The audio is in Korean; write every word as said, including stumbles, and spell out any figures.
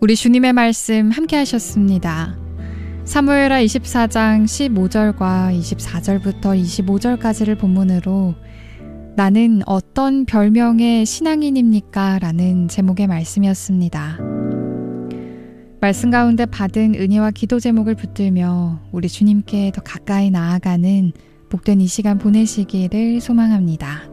우리 주님의 말씀 함께 하셨습니다. 사무엘하 이십사 장 십오 절과 이십사 절부터 이십오 절까지를 본문으로 나는 어떤 별명의 신앙인입니까? 라는 제목의 말씀이었습니다. 말씀 가운데 받은 은혜와 기도 제목을 붙들며 우리 주님께 더 가까이 나아가는 복된 이 시간 보내시기를 소망합니다.